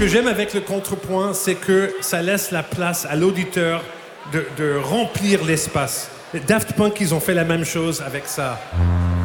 que j'aime avec le contrepoint, c'est que ça laisse la place à l'auditeur de remplir l'espace. Les Daft Punk, ils ont fait la même chose avec ça.